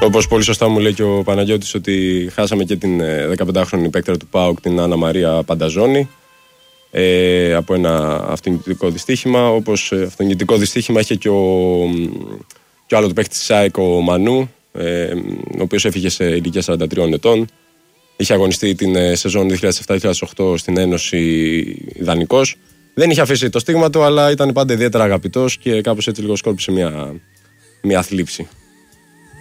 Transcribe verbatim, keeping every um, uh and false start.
Όπως πολύ σωστά μου λέει και ο Παναγιώτης, ότι χάσαμε και την δεκαπεντάχρονη παίκτρα του ΠΑΟΚ, την Άννα Μαρία Πανταζόνη, ε, από ένα αυτοκινητικό δυστύχημα. Όπως αυτοκινητικό δυστύχημα είχε και ο, και ο άλλο του παίκτη της ΑΕΚ, ο Μανού, ε, ο οποίος έφυγε σε ηλικία σαράντα τριών ετών. Είχε αγωνιστεί την σεζόν δύο χιλιάδες επτά δύο χιλιάδες οκτώ στην Ένωση δανεικός. Δεν είχε αφήσει το στίγμα του, αλλά ήταν πάντα ιδιαίτερα αγαπητός και κάπως έτσι λίγο σκόρπισε μια, μια θλίψη.